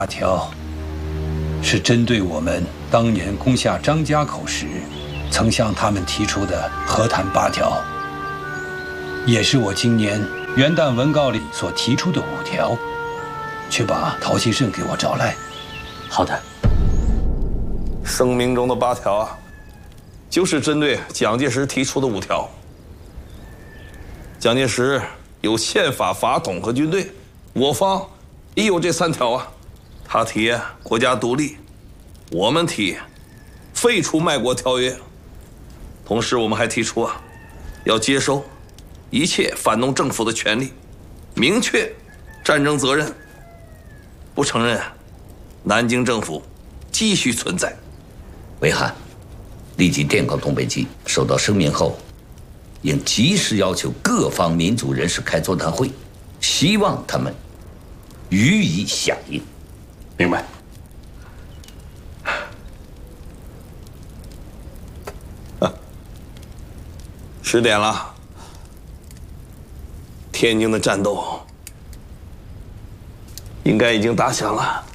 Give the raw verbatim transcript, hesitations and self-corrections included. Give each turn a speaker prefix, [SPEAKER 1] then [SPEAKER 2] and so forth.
[SPEAKER 1] 八条是针对我们当年攻下张家口时，曾向他们提出的和谈八条，也是我今年元旦文告里所提出的五条。去把陶希慎给我找来。
[SPEAKER 2] 好的。
[SPEAKER 3] 声明中的八条啊，就是针对蒋介石提出的五条。蒋介石有宪法、法统和军队，我方也有这三条啊。他提国家独立，我们提废除卖国条约。同时，我们还提出啊，要接收一切反动政府的权利，明确战争责任，不承认南京政府继续存在。
[SPEAKER 2] 维汉立即电告东北基，收到声明后，应及时要求各方民主人士开座谈会，希望他们予以响应。
[SPEAKER 4] 明白。
[SPEAKER 3] 十点了，天津的战斗应该已经打响了。